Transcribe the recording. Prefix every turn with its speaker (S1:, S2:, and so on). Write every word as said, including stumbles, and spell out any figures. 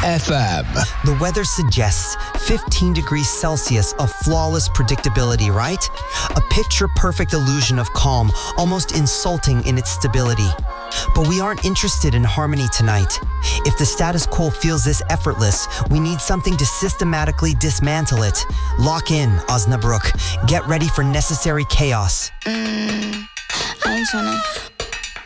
S1: F M.
S2: The weather suggests fifteen degrees Celsius of flawless predictability, right? A picture-perfect illusion of calm, almost insulting in its stability. But we aren't interested in harmony tonight. If the status quo feels this effortless, we need something to systematically dismantle it. Lock in, Osnabrück. Get ready for necessary chaos.
S3: Mm, I ain't tryna